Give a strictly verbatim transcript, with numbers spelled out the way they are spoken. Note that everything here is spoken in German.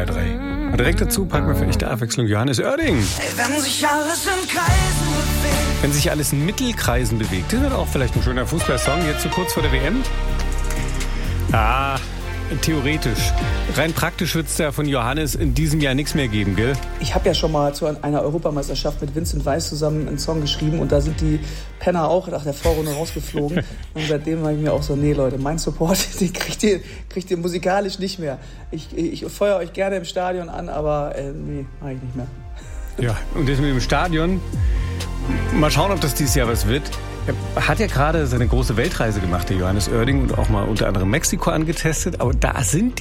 R drei. Und direkt dazu packen wir für echte Abwechslung Johannes Oerding. Wenn sich alles in Kreisen bewegt. Wenn sich alles in Mittelkreisen bewegt. Das wird auch vielleicht ein schöner Fußballsong, jetzt so kurz vor der W M. Ah, theoretisch. Rein praktisch wird es da von Johannes in diesem Jahr nichts mehr geben, gell? Ich habe ja schon mal zu einer Europameisterschaft mit Vincent Weiss zusammen einen Song geschrieben und da sind die Penner auch nach der Vorrunde rausgeflogen. Und seitdem habe ich mir auch so, nee Leute, mein Support, den kriegt ihr, kriegt ihr musikalisch nicht mehr. Ich, ich feuere euch gerne im Stadion an, aber äh, nee, mache ich nicht mehr. Ja, und das mit dem Stadion, mal schauen, ob das dieses Jahr was wird. Er hat ja gerade seine große Weltreise gemacht, der Johannes Oerding, und auch mal unter anderem Mexiko angetestet. Aber da sind